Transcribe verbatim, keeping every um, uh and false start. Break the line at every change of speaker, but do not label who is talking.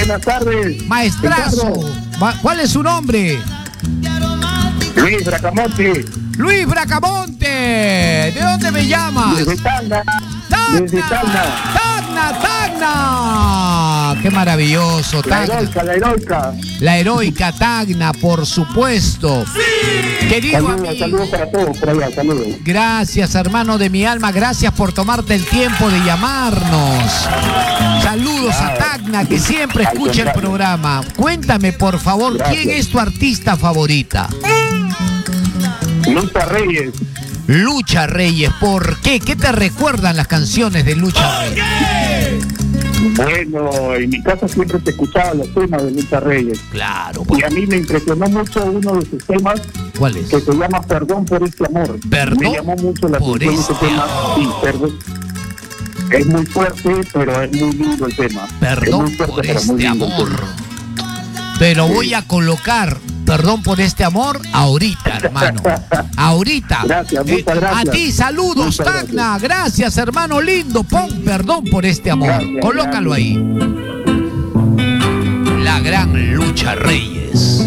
Buenas tardes.
Maestrazo. Ma- ¿Cuál es su nombre?
Luis Bracamonte.
Luis Bracamonte. ¿De dónde me llamas?
Desde Tacna. Desde
Tacna.
Tacna.
Tacna, Tacna. Qué maravilloso,
La
Tacna.
heroica, la heroica.
La heroica Tacna, por supuesto. Querido
Saludos,
amigo.
saludos para todos por allá, saludos.
Gracias, hermano de mi alma. Gracias por tomarte el tiempo de llamarnos. Saludos a Tacna, que siempre
Al
escucha el
contrario.
programa. Cuéntame, por favor,
Gracias.
¿quién es tu artista favorita?
Lucha Reyes.
Lucha Reyes. ¿Por qué? ¿Qué te recuerdan las canciones de Lucha Reyes?
Bueno, en mi casa siempre se escuchaban los temas de Lucha Reyes.
Claro.
Y a mí me impresionó mucho uno de sus temas
¿Cuál es?
que se llama Perdón por este amor.
Perdón
Me llamó mucho la
por
atención ese
este
tema.
amor.
Sí, perdón. Es muy fuerte, pero es muy lindo el tema. Es
Perdón
muy fuerte,
por
pero muy
este
lindo el
amor.
tema.
Te lo voy a colocar. Perdón por este amor, ahorita, hermano. Ahorita.
Gracias, muchas gracias.
A ti, saludos,
Muchas
Tacna. Gracias, hermano lindo. Pon perdón por este amor.
Gracias,
Colócalo
gracias.
ahí. La gran Lucha Reyes.